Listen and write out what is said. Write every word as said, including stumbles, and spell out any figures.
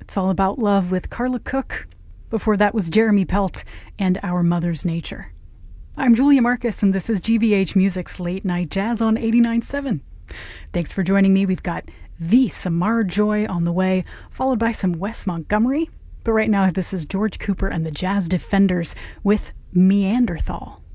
It's All About Love with Carla Cook. Before that was Jeremy Pelt and Our Mother's Nature. I'm Julia Marcus, and this is G B H Music's Late Night Jazz on eighty-nine point seven. Thanks for joining me. We've got the Samar Joy on the way, followed by some Wes Montgomery. But right now, this is George Cooper and the Jazz Defenders with Meanderthal.